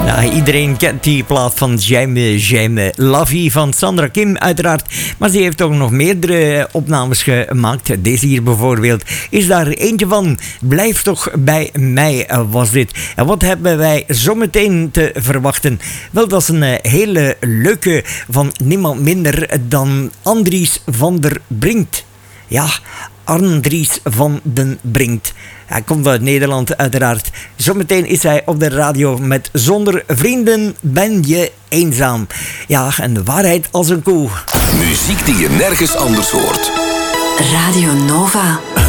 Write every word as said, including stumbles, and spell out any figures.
Nou, iedereen kent die plaat van J'aime, J'aime La Vie van Sandra Kim uiteraard. Maar ze heeft ook nog meerdere opnames gemaakt. Deze hier bijvoorbeeld is daar eentje van. Blijf toch bij mij was dit. En wat hebben wij zometeen te verwachten? Wel, dat is een hele leuke van niemand minder dan Andries van der Brinkt. Ja, Andries van den Brinkt. Hij komt uit Nederland uiteraard. Zometeen is hij op de radio met Zonder vrienden ben je eenzaam. Ja, en de waarheid als een koe. Muziek die je nergens anders hoort. Radio Nova.